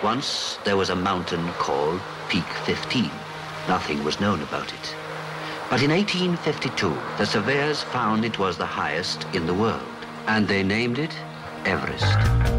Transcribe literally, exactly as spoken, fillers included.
Once there was a mountain called Peak fifteen. Nothing was known about it. But in eighteen fifty-two, the surveyors found it was the highest in the world, and they named it Everest.